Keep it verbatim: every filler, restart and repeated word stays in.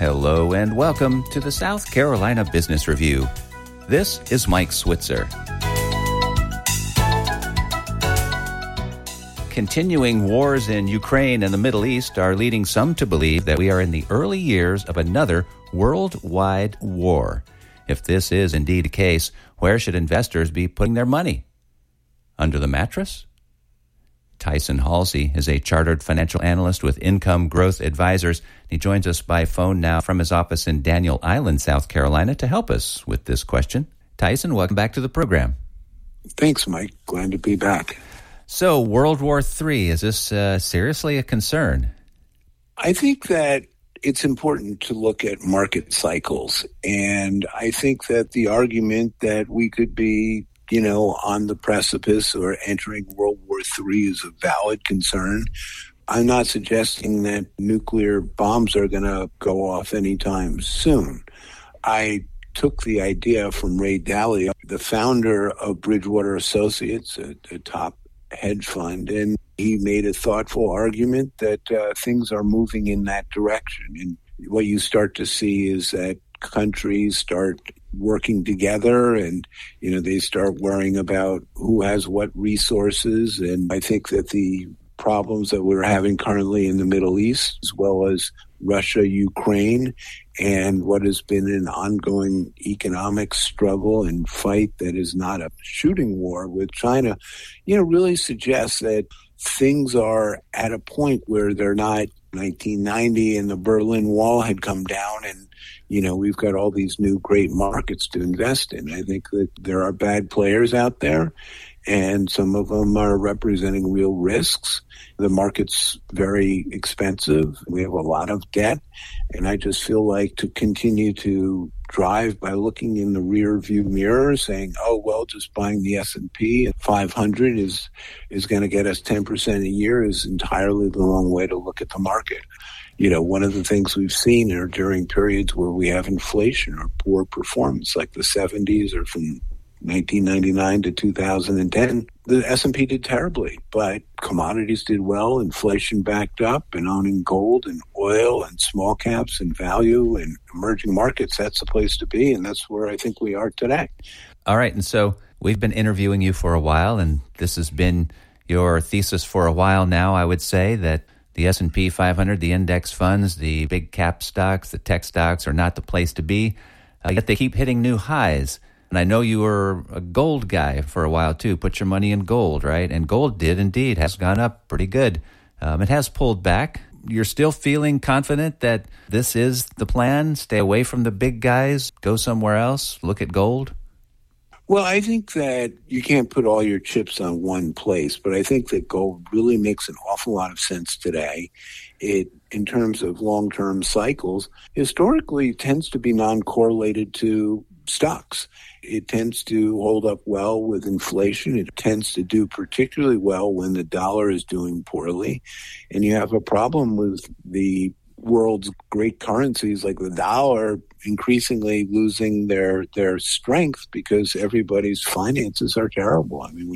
Hello and welcome to the South Carolina Business Review. This is Mike Switzer. Continuing wars in Ukraine and the Middle East are leading some to believe that we are in the early years of another worldwide war. If this is indeed the case, where should investors be putting their money? Under the mattress? Tyson Halsey is a chartered financial analyst with Income Growth Advisors. He joins us by phone now from his office in Daniel Island, South Carolina, to help us with this question. Tyson, welcome back to the program. Thanks, Mike. Glad to be back. So, World War Three, is this uh, seriously a concern? I think that it's important to look at market cycles. And I think that the argument that we could be, you know, on the precipice or entering World War Three is a valid concern. I'm not suggesting that nuclear bombs are going to go off anytime soon. I took the idea from Ray Dalio, the founder of Bridgewater Associates, a, a top hedge fund, and he made a thoughtful argument that uh, things are moving in that direction. And what you start to see is that countries start working together and, you know, they start worrying about who has what resources. And I think that the problems that we're having currently in the Middle East, as well as Russia, Ukraine, and what has been an ongoing economic struggle and fight that is not a shooting war with China, you know, really suggests that things are at a point where they're not nineteen ninety and the Berlin Wall had come down and, you know, we've got all these new great markets to invest in. I think that there are bad players out there, and some of them are representing real risks. The market's very expensive. We have a lot of debt. And I just feel like to continue to drive by looking in the rear view mirror saying, oh, well, just buying the S and P five hundred is, is going to get us ten percent a year is entirely the wrong way to look at the market. You know, one of the things we've seen are during periods where we have inflation or poor performance, like the seventies or from nineteen ninety-nine to two thousand ten, the S and P did terribly, but commodities did well, inflation backed up, and owning gold and oil and small caps and value and emerging markets, that's the place to be, and that's where I think we are today. All right, and so we've been interviewing you for a while, and this has been your thesis for a while now, I would say, that the S and P five hundred, the index funds, the big cap stocks, the tech stocks are not the place to be, uh, yet they keep hitting new highs. And I know you were a gold guy for a while, too. Put your money in gold, right? And gold did indeed, has gone up pretty good. Um, it has pulled back. You're still feeling confident that this is the plan? Stay away from the big guys, go somewhere else, look at gold? Well, I think that you can't put all your chips on one place, but I think that gold really makes an awful lot of sense today. It, in terms of long-term cycles, historically tends to be non-correlated to stocks. It tends to hold up well with inflation. It tends to do particularly well when the dollar is doing poorly. And you have a problem with the world's great currencies like the dollar increasingly losing their, their strength because everybody's finances are terrible. I mean,